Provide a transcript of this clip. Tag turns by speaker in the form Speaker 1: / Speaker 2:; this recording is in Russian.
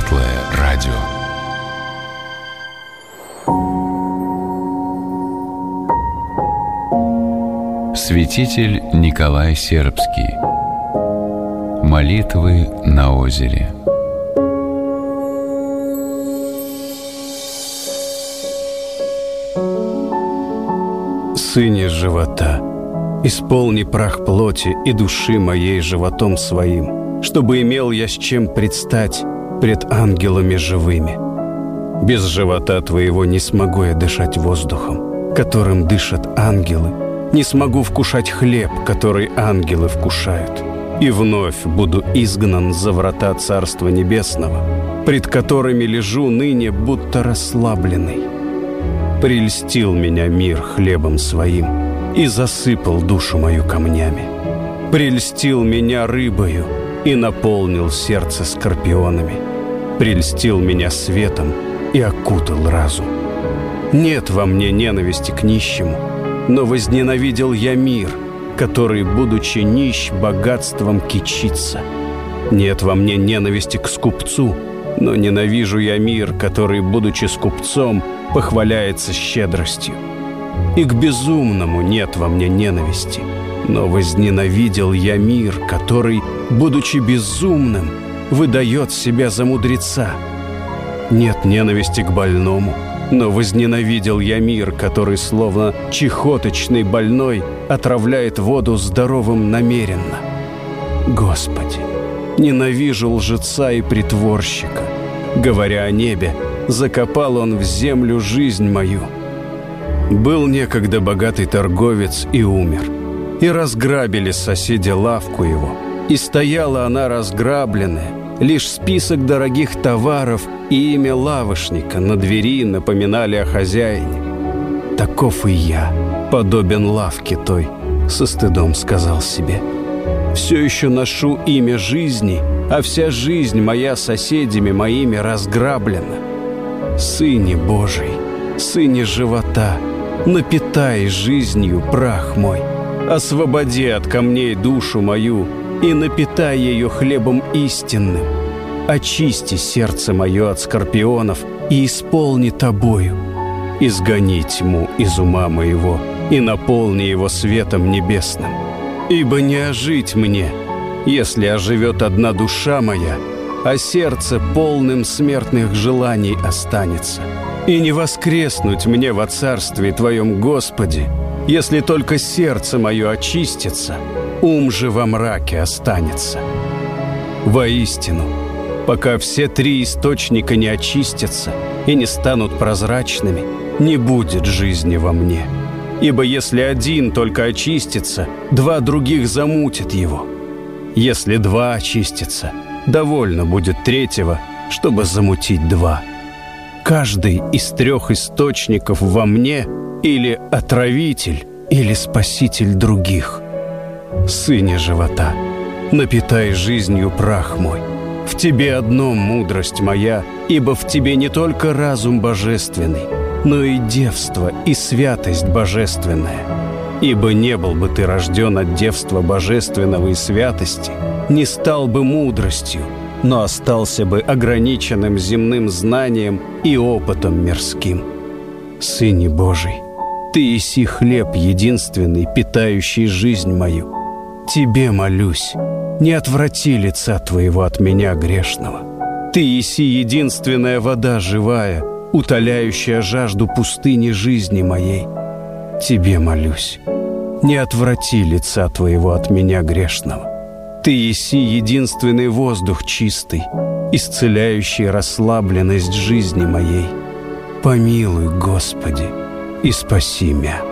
Speaker 1: Светлое радио. Святитель Николай Сербский. Молитвы на озере.
Speaker 2: Сыне живота, исполни прах плоти и души моей животом своим, чтобы имел я с чем предстать пред ангелами живыми. Без живота твоего не смогу я дышать воздухом, которым дышат ангелы, не смогу вкушать хлеб, который ангелы вкушают, и вновь буду изгнан за врата Царства Небесного, пред которыми лежу ныне, будто расслабленный. Прельстил меня мир хлебом своим и засыпал душу мою камнями. Прельстил меня рыбою и наполнил сердце скорпионами. Прельстил меня светом и окутал разум. Нет во мне ненависти к нищему, но возненавидел я мир, который, будучи нищ, богатством кичится. Нет во мне ненависти к скупцу, но ненавижу я мир, который, будучи скупцом, похваляется щедростью. И к безумному нет во мне ненависти, но возненавидел я мир, который, будучи безумным, выдает себя за мудреца. Нет ненависти к больному, но возненавидел я мир, который, словно чехоточный больной, отравляет воду здоровым намеренно. Господи, ненавижу лжеца и притворщика. Говоря о небе, закопал он в землю жизнь мою. Был некогда богатый торговец и умер, и разграбили соседи лавку его, и стояла она разграбленная, лишь список дорогих товаров и имя лавочника на двери напоминали о хозяине. Таков и я, подобен лавке той, со стыдом сказал себе. Все еще ношу имя жизни, а вся жизнь моя соседями моими разграблена. Сыне Божий, сыне живота, напитай жизнью прах мой, освободи от камней душу мою и напитай ее хлебом истинным. Очисти сердце мое от скорпионов и исполни тобою. Изгони тьму из ума моего и наполни его светом небесным. Ибо не ожить мне, если оживет одна душа моя, а сердце полным смертных желаний останется. И не воскреснуть мне во царстве Твоем, Господи, если только сердце мое очистится, ум же во мраке останется. Воистину, пока все три источника не очистятся и не станут прозрачными, не будет жизни во мне. Ибо если один только очистится, два других замутят его. Если два очистятся, довольно будет третьего, чтобы замутить два. Каждый из трех источников во мне или отравитель, или спаситель других. Сыне живота, напитай жизнью прах мой. В тебе одном мудрость моя, ибо в тебе не только разум божественный, но и девство, и святость божественная. Ибо не был бы ты рожден от девства божественного и святости, не стал бы мудростью, но остался бы ограниченным земным знанием и опытом мирским. Сыне Божий, ты еси хлеб единственный, питающий жизнь мою. Тебе молюсь, не отврати лица твоего от меня грешного. Ты еси единственная вода живая, утоляющая жажду пустыни жизни моей. Тебе молюсь, не отврати лица твоего от меня грешного. Ты еси единственный воздух чистый, исцеляющий расслабленность жизни моей. Помилуй, Господи, и спаси меня.